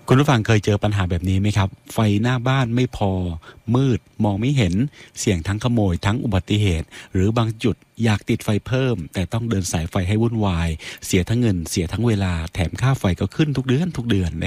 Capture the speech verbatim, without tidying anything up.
คุณผู้ฟังเคยเจอปัญหาแบบนี้ไหมครับไฟหน้าบ้านไม่พอมืดมองไม่เห็นเสี่ยงทั้งขโมยทั้งอุบัติเหตุหรือบางจุดอยากติดไฟเพิ่มแต่ต้องเดินสายไฟให้วุ่นวายเสียทั้งเงินเสียทั้งเวลาแถมค่าไฟก็ขึ้นทุกเดือนทุกเดือน